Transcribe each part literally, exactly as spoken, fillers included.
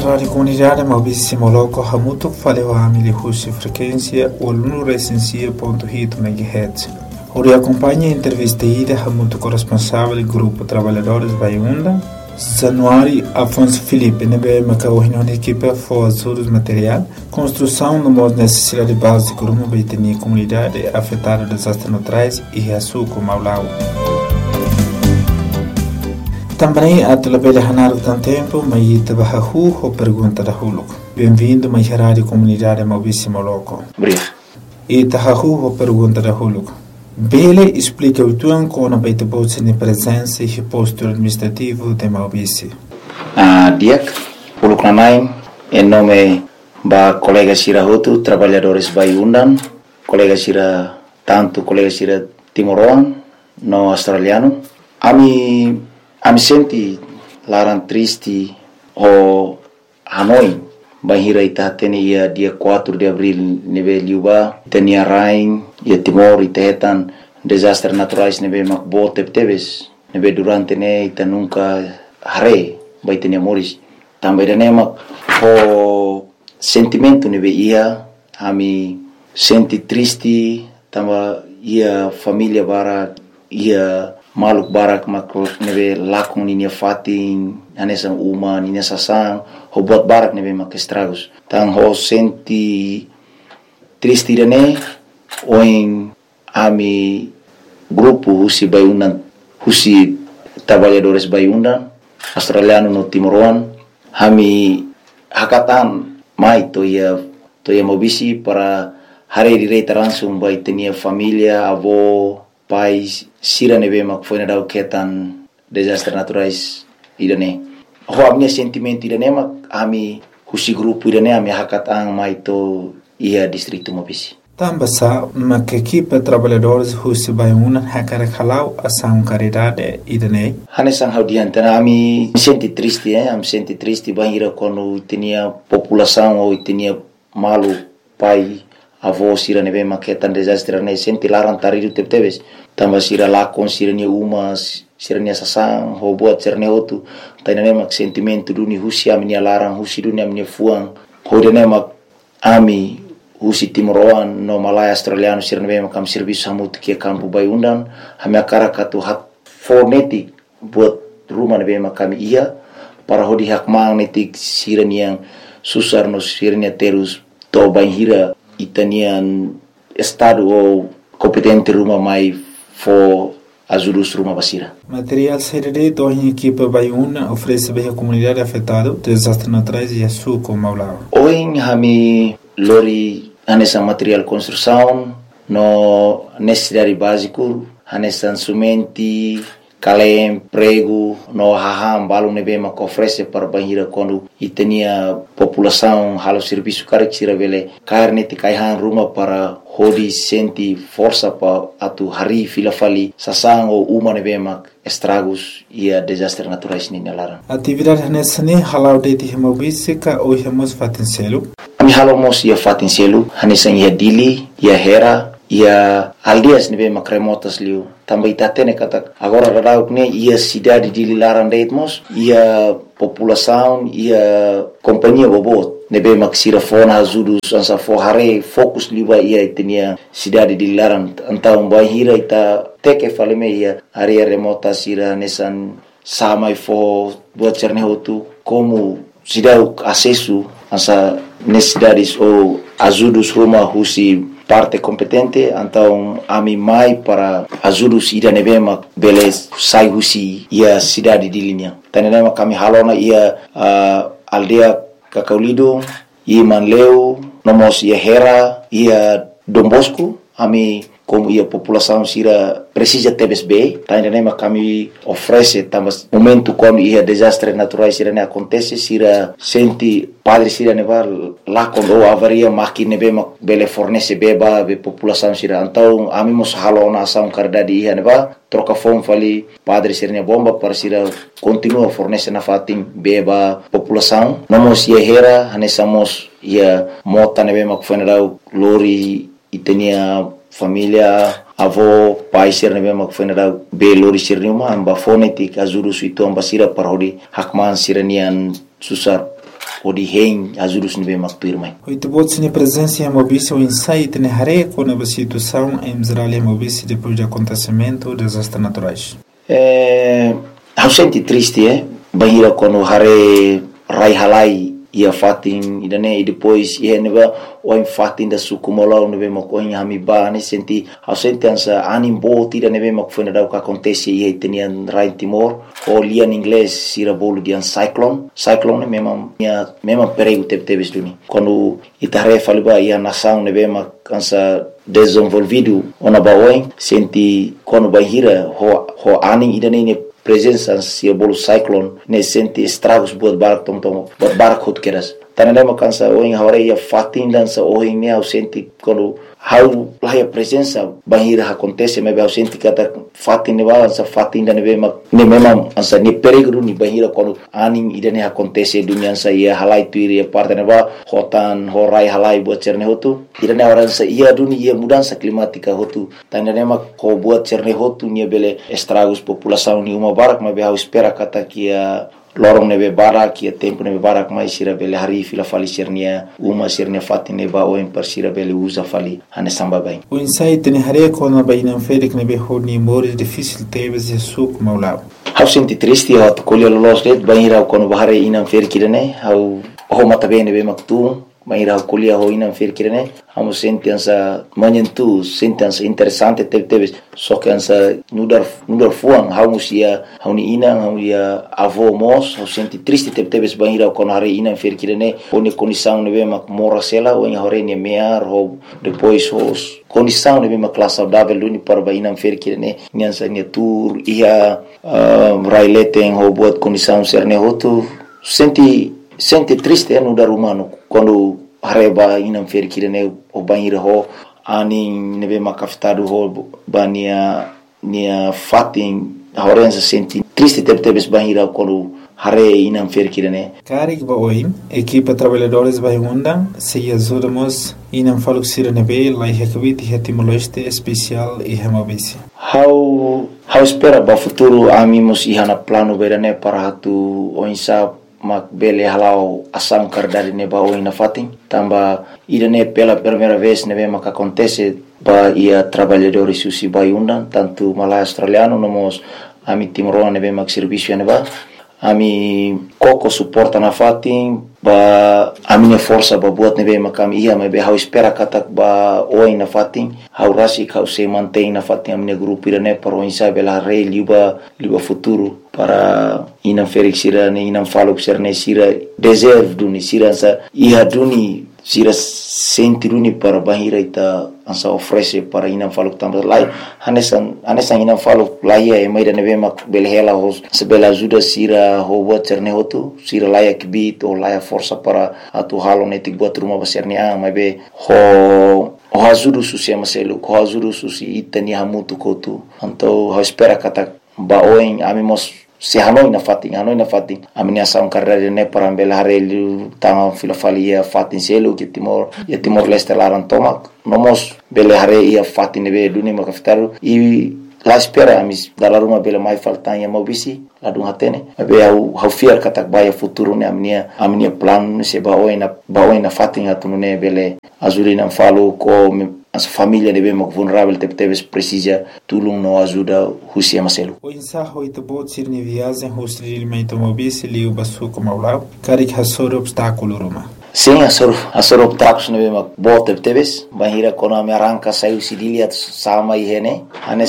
rádio comunidade Maurício Loco Hamuto falou a Amília Russi frequência oito recensia ponto oito megahertz. Ori acompanha a entrevista ida Hamuto corresponsável do grupo Trabalhadores Baiunda. Januário Afonso Felipe nebe macaohino na equipe for ajudos material, construção no modo necessidade básica de uma baitania comunidade afetada por desastres naturais e açúcar Maulau. Também a telebelha Hanaro tem tempo, mas ita bahahu ou pergunta da Huluk. Bem-vindo mais à rádio comunidade Maurício Loco. Obrigado. Ita hahu ou pergunta da Huluk. Bele explica o tuan com a baita bolsa de presença e posto administrativo de Maurício. Ah, diak, Huluk Nanai, em nome da colega Sira Hotu, trabalhadores Baiundan, colega Sira, tanto colega Sira Timoroan, no australiano. Ami Ami senti larang triste o Hanoi bahira ita tene ia dia quatro de abril neve liuba tenia rain ia Timor ita hetan desastre naturais neve makbo teptebes neve durante ne ita nunca hare bai tenia moris também dane mak o sentimento neve ia ami senti triste tamba ia família bara ia maluk barak makro neve lakung ninia fatin anesa uma ninia sasang ho buat barak neve mak estragos tang ho senti triste dane oin ami grupo husi Baiundan husi trabalhadores Baiundan australiano no Timoroan hami hakatan mai to ia to ia mobisi para hari direta langsung bai tenia família avó pais sira neve mak foi na dau ketan desastre naturais idane ho amnia sentimento idane mak ami husi grupo idane ami hakatang mai to ia distrito Mobisi tambasa mak equipe trabalhadores husi Baiundan hakara khalau asam caridade idane hanesang haudian tana ami senti triste eh am senti triste bahira quando tinha população ou tinha malu pai avó sira neve maketan desastre ne senti larang taridu teptebes tamba sira lakon sira ni uma sira ni sasang ho buat sirne hotu tainane mak sentimento duni husi ami ni larang husi duni ami fuang ho dene mak ami husi Timoroan no Malaya australiano sira neve mak am serviço hamut ke campo Baiundan hami akara katu hak fonetik buat rumah neve mak kami ia para hodi hak magnetik sira ni yang susar no sira ni terus to banhira itanian estado ou competente rumah mai for ajudos rumah basira. Material serede do em equipe Baiundan oferece bem a comunidade afetada por desastres naturais e açúcar Maulau. Oin hami lori anessa material construção no necessidade básico anessa sumenti kalem prego no haham balu nebe mak oferece para bahira quando itania população halo serviço karek sira vele carne te kaihan rumah para hodi senti força pa atu hari fila fali sasang o uma nebe mak estragos ia desastre naturais ni nalara atividade nessa ne halau de ti Maurício ka o hemos fatincelo ami halo mos ia fatincelo hanesa ia dili ia hera ia aldeas nebe mak remotas liu também tatene kata agora radauk ne ia cidade de Lilaran Deitmos ia população ia companhia bobot nebe mak sira fona ajudos ansa forhare fokus liba ia tenia cidade de Lilaran então bahira ita teke faleme ia area remota sira nesan samai fo buat cerne hotu como cidade acesso ansa necessidades ou ajudos rumah husi parte competente então ami mai para ajudos ida nebema beles sai husi ia cidade de linha tanema kami halona ia uh, aldea Kakaulido ia Manleu nomos ia Hera ia Dom Bosco ami como ia população sira precisa tebes bem tanema kami oferece tamas momento quando ia desastre naturais sira ne acontece sira senti padre sira neva lá quando avaria máquina neva bele fornece beba be população sira então ami mos halona ação caridade ia neva troca fome fali padre sira ne bomba para sira continua fornece na fatim beba população nomos ia Hera hanesamos ia mota neva funeral lori e tinha família avó pai ser nebe mak fenera be lori sirniuma amba fonetik azuru suitu amba sira parodi hakman siranian susar fodi hen ajudos nebe makpirmai. Oito bots ni presença em Mobice o insight ne hare com a situação em Israel e Mobice depois do acontecimento dos desastres naturais. É, eu senti triste, é, bahira quando hare rai halai ia fatin idane e depois ia neba o fatin da sukumolau nebe makoin hamiba ne senti eu senti ansa animbo tira nebe makfuna da o que acontece ia tenian rai Timor o lia em inglês sira bolo de cyclone cyclone mesmo minha mesmo perigo teve teve duni quando itare faliba ia nação nebe mak ansa desenvolvido ona baoin senti quando bahira ho ho aning idane ne presença se bolo cyclone ne senti estragos buat barak tom tom buat barak hot keras tanane makansa oing hore ia fatin dança oing ne au senti quando how lá a presença bahira acontece mas eu senti kata fatin ne balança fatin da nebe mak ne memang ansa ne perigo ni bahira quando aning idane acontece dunia sa ia halai tuiri parte ne ba hotan horai halai buat cerne hotu idane oransa ia dunia ia mudança climática hotu tanane mak ko buat cerne hotu ni bele estragos população ni uma barak mas eu espera kata kia lorong nebe barak kia tempo nebe barak mai sira bele hari fila fali sirnia uma sirnia fati neba o em sira bele usa fali ane samba bem o insight ne hare com a baina ferik nebe honi mores difícil teve se suk maulau eu senti triste eu colher los det baira quando bahare inam ferik irene eu o mata bem nebe maktu baira colher ho inam ferik irene eu senti ansa manhentu senti ansa interessante teve teve só que ansa nudar nudar fuang eu musia eu ni inam eu ia avô mos eu senti triste teve teve baira quando hare inam ferik irene oni condição nebe mak mora sela o em hore ne mear ho depois os condição nebe mak classe saudável duni para bainam ferik irene nyansa ne tour ia raileten ho buat condição serne hotu senti senti triste é no dar humano quando hareba inam fer kirene o banheiro ho ani nebe makafitado ho bania nia fatin horenza senti triste teve teve banheiro quando hare inam fer kirene Karik ba oi equipa trabalhadores vai undang se ajudamos inam faluk sira nebe lai hekbit hetimoleste especial e hemabisi how how espera ba futuro amimos ihana plano berane para hatu oinsa mak bele halau asam kardari neba oina fatin tamba idane pela primeira vez nebe mak acontece ba ia trabalhadores susi ba undang tanto malai australiano nomos ami timoroa nebe mak serviço neba ami koko suporta na fatin ba a minha força ba buat nebe makam ia mas be how espera katak ba oi na fatin how rasi how se mantém na fatin a minha grupo irane para insa bela rei liba liba futuro para ina felix sira ne ina falo serne sira deserve duni sira sa ia duni sira senti duni para bahira ita ansa oferece para ina falo também lá hanesan hanesan ina falo lá ia mai da nebe mak bela hela hos se bela ajuda sira ho buat serne hotu sira lá que bit ou lá força para atu halo netik buat rumah besarnya ah mas be ho o ajuda susi maselu ho ajuda susi itani hamutu kotu então ho espera kata ba oin amimos se hanoi na fatin hanoi na fatin amini asaun carreira ne para bela harelu tanga filofalia fatin selu que timor e timor leste laran tomak nomos bela hare ia fatin be duni makaftaru e la espera amis dalla ruma bela mai faltan ya mobisi la dun hatene be au hau fiar katak baya futuro ne amnia amnia plan se ba oina ba oina fatin atunu ne bele azurina falo ko as família nebe mak vulnerável teve teve precisa tulung no ajuda husia maselu o insaho ito bot sir ni viagem hostil meito mobisi liu basu como aulau karik hasor obstáculo ruma sim asor asor obstáculos nebe mak bot teve teve bahira kona me arranca saiu sidilia sama ihene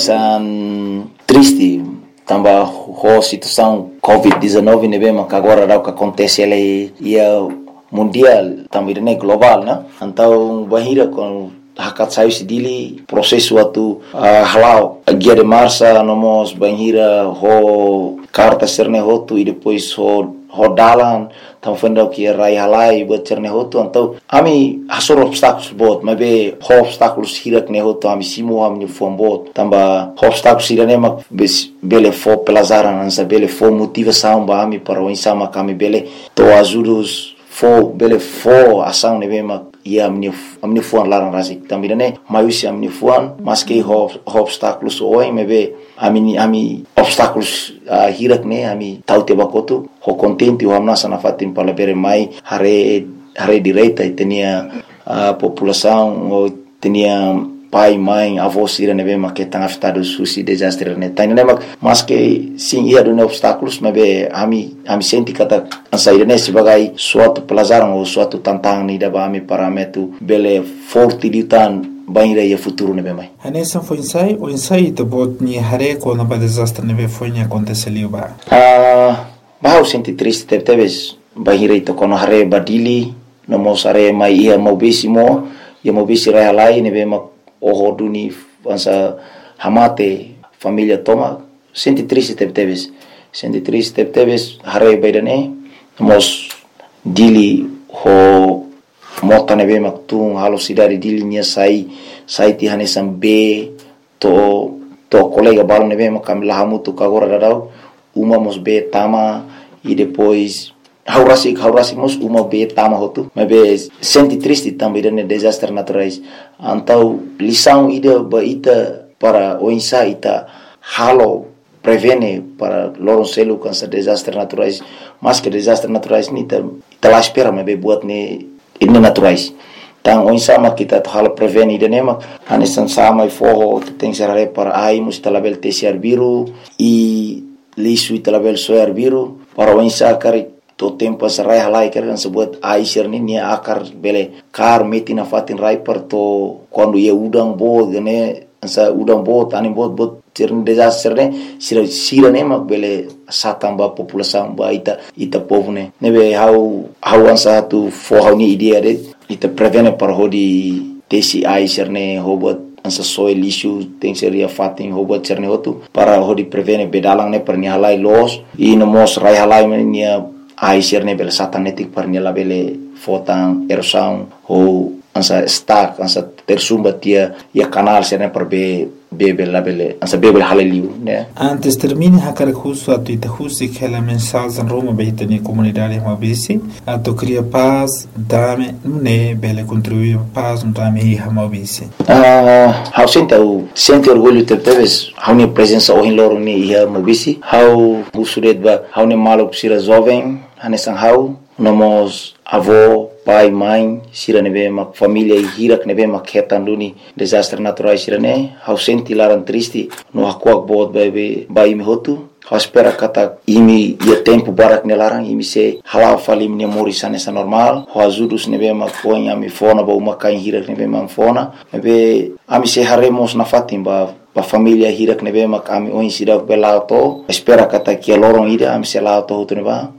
anesan triste tamba ho situação covid dezenove nebe mak agora dá o que acontece ele ia mundial também né global né então bahira com hakat sayu sidili prosesu atu uh, halau guia de marcha nomos banhira ho carta serne hotu e depois ho rodalan tam fenda que rai halai buat serne hotu então ami hasor obstáculos bot mas be ho obstáculos hirak ne hotu ami simu ami fom bot tamba obstáculos irane mak bele fo pelazaran ansa bele fo motivação ba ami para o insama kami bele to ajudos fo bele fo ação ne be mak ia amin'ny amin'ny foan larang razik tambirane maiusi amin'ny foan maske ho obstáculos oi mebe ami ami obstáculos uh, hirak ne ami taute bakotu ho contente ho amna sana fatin palabere mai hare hare direita tenia a população o tenia pai, mãe, avô sira nebe make tanga afetado susi desastre ne tani ne mas que sim ia do obstáculos mebe ami ami senti kata ansaire ne sebagai suatu pelajaran ou suatu tantangan ni daba ami parametu bele forte ditan banira ia futuro nebe mai anessa foi ensaio o ensaio to bot ni hare ko na ba desastre nebe foi ni aconteceu ba ah bah senti triste teve teves banira to kono hare badili no mosare mai ia mobisimo ia mobisi rai lai nebe mak oho duni ansa hamate família toma senti triste teve teves senti triste teve teves hare baidane mos dili ho mota nebe mak tung halo sidari dili nia sai sai ti hanesam be to to colega balo nebe mak kamila hamutu kagora dadau uma mos be tama e depois haurasik haurasik mos uma be tama hotu mebe senti triste também dane desastre naturais antau lição ida ba ita para o insa ita halo prevene para loron selu cansa desastre naturais mas que desastre naturais ni ta ita la espera mebe buat ne ini naturais tang o insa ma kita halo prevene ida nema anesan sama e forro tem serare para ai mus talabel tesiar biru e lisu talabel soar biru para o insa kari to tempo sarai halai kan sebut aisir ni nia akar bele kar metina fatin rai per to quando ia udang bo gane sa udang bo tani bot bot cerni desastre ne sira sira ne mak bele satamba população ba ita ita povne nebe hau hau ansa tu fo hau ni idea de ita prevene par hodi tesi aisir ne hobot ansa soil issue tem seria fatin hobot cerne hotu para hodi prevene bedalang ne per ni halai los i no mos rai halai nia ai serne bel satanetik par nela bele fotang erosão ou ansa stack ansa tersumba tia ia canal serne par be bebe la bele ansa bebe haleliu né antes termine hakar khusu atu ita khusi kela mensagem roma beitani comunidade mabisi atu cria paz dame ne bele contribuir paz um dame hi mabisi ah how senta o sente orgulho te teves how ne presença o in loro ni hi mabisi how usuret ba how ne malo sira jovem hanesan how nomos avô pai mãe sira nebe mak família e hirak nebe mak hetanduni desastre naturais sira ne how senti laran triste no hakuak bot bebe bai mi hotu how espera kata imi ia tempo barak nelarang imi se halau falim ne morisan essa normal how azudus nebe mak poin ami fona ba uma kain hirak nebe mak fona nebe ami se haremos na fatim ba pa família hirak nebe mak ami oin sidak belauto espera kata kia lorong ida ami se lauto hotu neba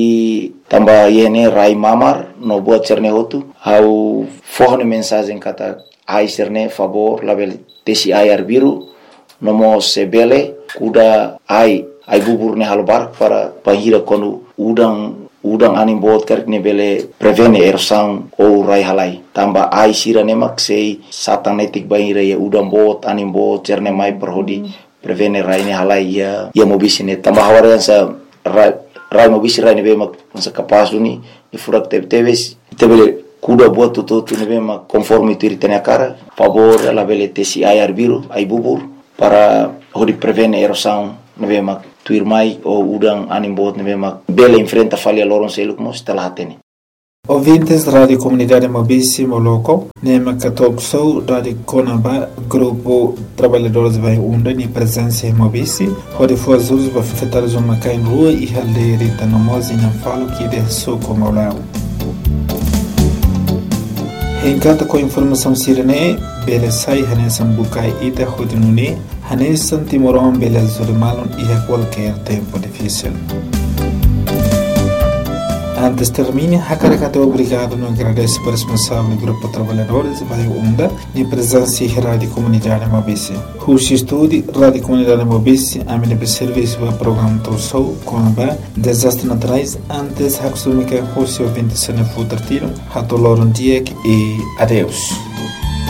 e tamba yene rai mamar no buat cerne hotu au forne mensagem kata ai cerne favor label tesi ai arbiru nomo sebele kuda ai ai bubur ne halbar para pahira konu udang udang anim bot kerk ne bele prevene erosang ou rai halai tamba ai sira ne mak sei satanetik bahira ya udang bot anim bot cerne mai perhodi prevene rai ne halai ya ya mobisine tamba hawarian sa rai rai mobisi rai ne be mak sa kapas duni e furak te teves tebele kuda buat tutu tu ne be mak conforme tu ritene cara favor la bele tesi ai arbiru ai bubur para hodi prevene erosang ne be mak tuir mai o udang anim bot ne be mak bele enfrenta falha loron seluk mos talatene ouvintes da Rádio Comunidade Mobisi Moloko, Nema Katok Sou, Rádio Conaba, Grupo Trabalhadores Vai Unda, ni presença em Mobisi, onde foi as usos para afetar os homens em rua e halderita no mozi não falo que de sou como ao lado. Encanta com informação sirene, bele sai hanesan bukai ita hodinune, hanesan timoron bele zurimalon e a qualquer tempo difícil. Antes termine, Hakarakato obrigado no agradece para o responsável do Grupo Trabalhadores Vai Unda e presença em Rádio Comunidade Mobisi. Rushi Estúdio, Rádio Comunidade Mobisi, a minha serviço para o programa Tossou, Conaba, Desastres Naturais, antes Haksumika Rushi ouvinte se não for tiro, Hatoloron Diek e adeus.